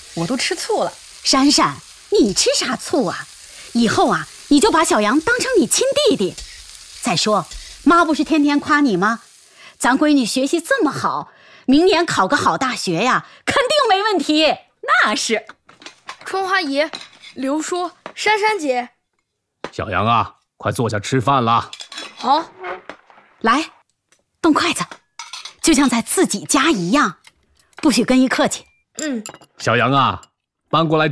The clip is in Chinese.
我都吃醋了。 珊珊，你吃啥醋啊？以后啊，你就把小杨当成你亲弟弟。再说，妈不是天天夸你吗？咱闺女学习这么好，明年考个好大学呀，肯定没问题。 那是。 春花爷、刘叔、珊珊姐， 小杨啊，快坐下吃饭啦。 好， 来，动筷子，就像在自己家一样，不许跟一客气。 嗯。 小杨啊，搬过来